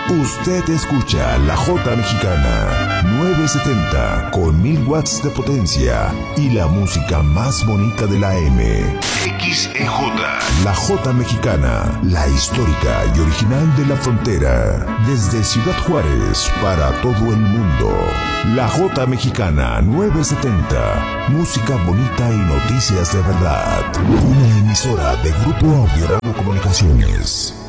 Usted escucha la J Mexicana 970 con 1000 watts de potencia y la música más bonita de la M. XEJ. La J Mexicana, la histórica y original de la frontera. Desde Ciudad Juárez para todo el mundo. La J Mexicana 970. Música bonita y noticias de verdad. Una emisora de Grupo Audio Radio Comunicaciones.